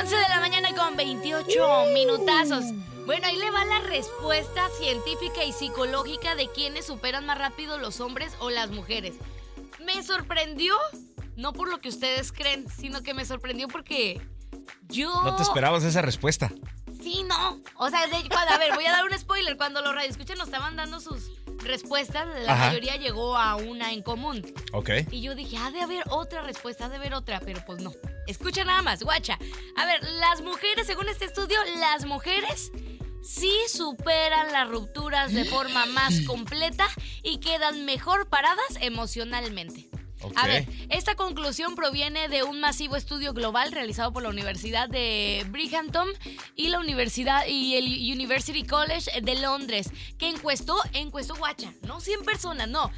11 de la mañana con 28 minutazos. Bueno, ahí le va la respuesta científica y psicológica de quiénes superan más rápido, los hombres o las mujeres. Me sorprendió, no por lo que ustedes creen, sino que me sorprendió porque yo... ¿No te esperabas esa respuesta? Sí, no. O sea, a ver, voy a dar un spoiler. Cuando los radioescuchas nos estaban dando sus respuestas, la mayoría llegó a una en común. Ok. Y yo dije, ha de haber otra respuesta, ha de haber otra, pero pues no. Escucha nada más, guacha. A ver, las mujeres, según este estudio, las mujeres sí superan las rupturas de forma más completa y quedan mejor paradas emocionalmente. Okay. A ver, esta conclusión proviene de un masivo estudio global realizado por la Universidad de Bridgton y el University College de Londres, que encuestó, guacha, no 100 personas, no,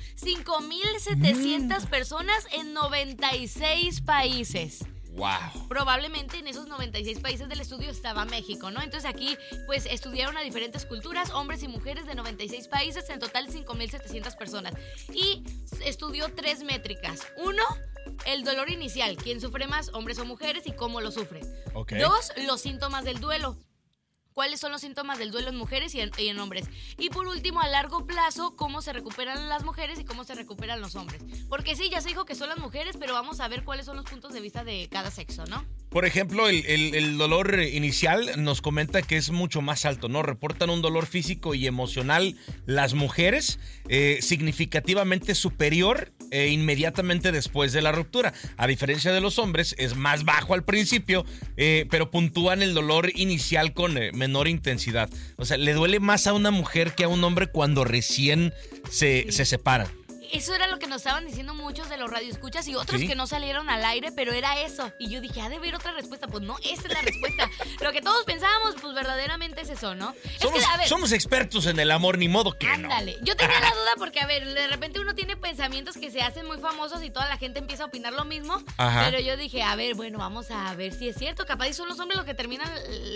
5,700 personas en 96 países. Wow. Probablemente en esos 96 países del estudio estaba México, ¿no? Entonces aquí, pues, estudiaron a diferentes culturas, hombres y mujeres de 96 países, en total 5,700 personas. Y estudió 3 métricas. 1, el dolor inicial, quién sufre más, hombres o mujeres, y cómo lo sufren. Okay. 2, los síntomas del duelo. ¿Cuáles son los síntomas del duelo en mujeres y en hombres? Y por último, a largo plazo, cómo se recuperan las mujeres y cómo se recuperan los hombres. Porque sí, ya se dijo que son las mujeres, pero vamos a ver cuáles son los puntos de vista de cada sexo, ¿no? Por ejemplo, el dolor inicial nos comenta que es mucho más alto, ¿no? Reportan un dolor físico y emocional las mujeres significativamente superior inmediatamente después de la ruptura. A diferencia de los hombres, es más bajo al principio, pero puntúan el dolor inicial con menor intensidad. O sea, le duele más a una mujer que a un hombre cuando recién se separan. Eso era lo que nos estaban diciendo muchos de los radioescuchas y otros que no salieron al aire, pero era eso. Y yo dije, ha de haber otra respuesta. Pues no, esa es la respuesta. Lo que todos pensábamos, pues verdaderamente es eso, ¿no? Somos expertos en el amor, ni modo que ándale. Yo tenía la duda porque, a ver, de repente uno tiene pensamientos que se hacen muy famosos y toda la gente empieza a opinar lo mismo. Ajá. Pero yo dije, a ver, bueno, vamos a ver si es cierto. Capaz son los hombres los que terminan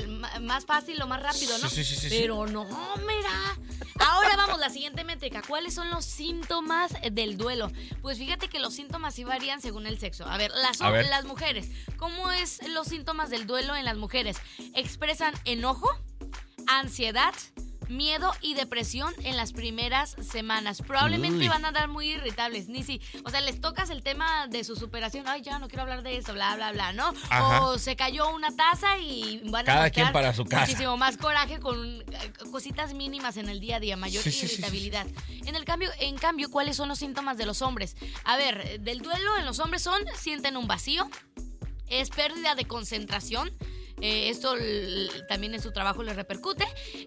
más fácil o más rápido, ¿no? Sí. Pero no, mira. Ahora vamos, la siguiente métrica. ¿Cuáles son los síntomas del duelo? Pues fíjate que los síntomas sí varían según el sexo. A ver, las mujeres. ¿Cómo es los síntomas del duelo en las mujeres? Expresan enojo, ansiedad, miedo y depresión en las primeras semanas. Probablemente van a andar muy irritables. O sea, les tocas el tema de su superación. Ay, ya no quiero hablar de eso, bla, bla, bla, ¿no? Ajá. O se cayó una taza y van a cada quien para su casa. Muchísimo más coraje con cositas mínimas en el día a día, mayor irritabilidad. Sí. En cambio, ¿cuáles son los síntomas de los hombres? A ver, del duelo en los hombres sienten un vacío, es pérdida de concentración. Esto también en su trabajo le repercute.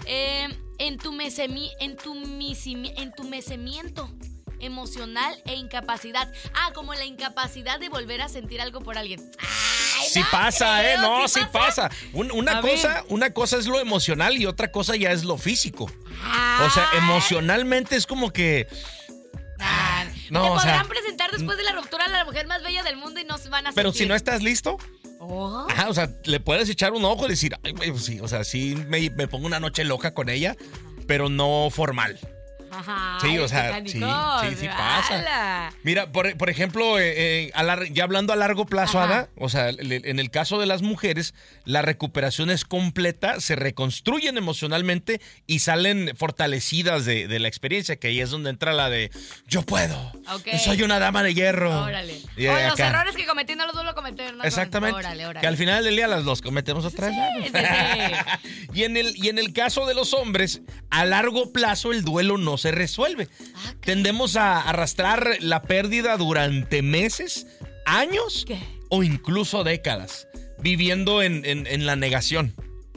Entumecimiento emocional e incapacidad. Como la incapacidad de volver a sentir algo por alguien. Sí pasa, sí pasa. Una cosa es lo emocional y otra cosa ya es lo físico. O sea, emocionalmente es como que... te podrán presentar después de la ruptura a la mujer más bella del mundo y no van a sentir. Pero si no estás listo... o sea, le puedes echar un ojo y decir, ay, güey, pues sí, o sea, sí me pongo una noche loca con ella, pero no formal. Ajá, sí, o sea, sí pasa. ¡Hala! Mira, por ejemplo, ya hablando a largo plazo, Ada, o sea, en el caso de las mujeres, la recuperación es completa, se reconstruyen emocionalmente y salen fortalecidas de la experiencia, que ahí es donde entra la de yo puedo, soy una dama de hierro. Órale. O los errores que cometí no los vuelvo a cometer. ¿No? Exactamente. Órale. Que al final del día las dos cometemos otra vez. Sí. Y en el caso de los hombres, a largo plazo el duelo no se resuelve. Tendemos a arrastrar la pérdida durante meses, años o incluso décadas, viviendo en la negación.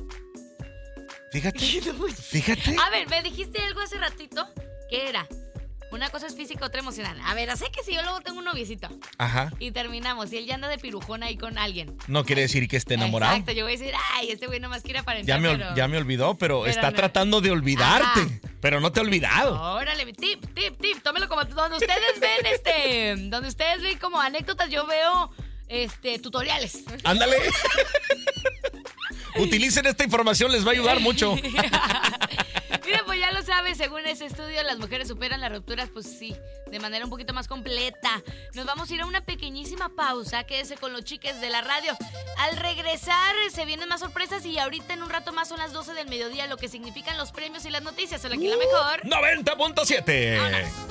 Fíjate. A ver, me dijiste algo hace ratito. ¿Qué era? Una cosa es física, otra emocional. A ver, sé que si yo luego tengo un noviecito. Ajá. Y terminamos, y él ya anda de pirujón ahí con alguien. No quiere decir que esté enamorado. Exacto, yo voy a decir, ay, este güey nomás quiere aparentar. Ya me olvidó, pero está tratando de olvidarte. Ajá. Pero no te ha olvidado. Órale, tip. Tómelo como donde ustedes ven, donde ustedes ven como anécdotas, yo veo tutoriales. Ándale. Utilicen esta información, les va a ayudar mucho. Mira, pues ya lo sabes. que según ese estudio las mujeres superan las rupturas, pues sí, de manera un poquito más completa. Nos vamos a ir a una pequeñísima pausa, quédese con los chiques de la radio. Al regresar se vienen más sorpresas y ahorita en un rato más son las 12 del mediodía, lo que significan los premios y las noticias. Solo aquí la mejor. 90.7.